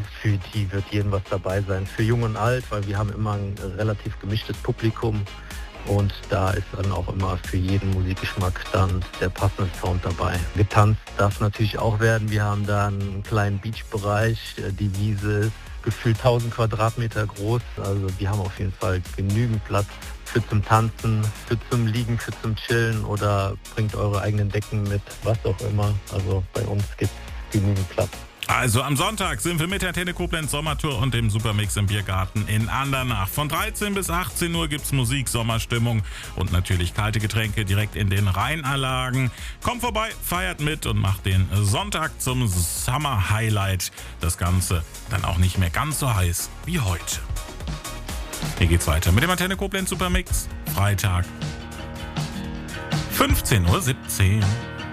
für die wird jedem was dabei sein. Für jung und alt, weil wir haben immer ein relativ gemischtes Publikum. Und da ist dann auch immer für jeden Musikgeschmack dann der passende Sound dabei. Getanzt darf natürlich auch werden. Wir haben da einen kleinen Beachbereich. Die Wiese ist gefühlt 1000 Quadratmeter groß. Also wir haben auf jeden Fall genügend Platz für zum Tanzen, für zum Liegen, für zum Chillen oder bringt eure eigenen Decken mit, was auch immer. Also bei uns gibt es genügend Platz. Also am Sonntag sind wir mit der Antenne Koblenz Sommertour und dem Supermix im Biergarten in Andernach. Von 13 bis 18 Uhr gibt's Musik, Sommerstimmung und natürlich kalte Getränke direkt in den Rheinanlagen. Kommt vorbei, feiert mit und macht den Sonntag zum Summer Highlight. Das Ganze dann auch nicht mehr ganz so heiß wie heute. Hier geht's weiter mit dem Antenne Koblenz Supermix. Freitag, 15:17 Uhr.